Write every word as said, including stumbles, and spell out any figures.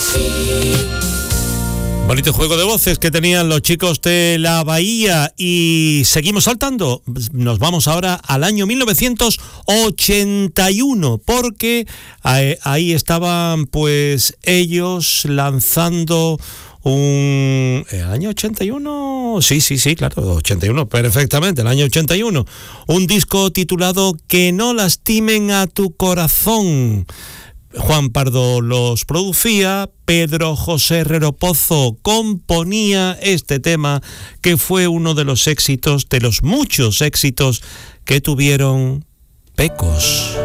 Bonito juego de voces que tenían los chicos de La Bahía. Y seguimos saltando. Nos vamos ahora al año mil novecientos ochenta y uno, porque ahí estaban pues ellos lanzando un... ¿El año ochenta y uno? Sí, sí, sí, claro, ochenta y uno, perfectamente, el año ochenta y uno. Un disco titulado Que no lastimen a tu corazón. Juan Pardo los producía, Pedro José Herrero Pozo componía este tema, que fue uno de los éxitos, de los muchos éxitos que tuvieron Pecos.